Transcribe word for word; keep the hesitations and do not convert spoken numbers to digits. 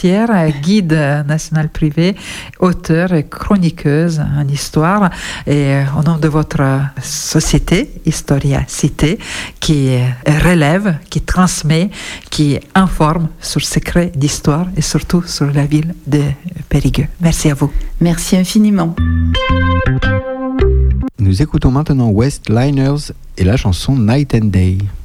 conférencière, guide national privé, auteure et chroniqueuse en histoire. Et au nom de votre société, Historia Cité, qui relève, qui transmet, qui informe sur secrets d'histoire et surtout sur la ville de Périgueux. Merci à vous. Merci infiniment. Nous écoutons maintenant Westliners et la chanson Night and Day.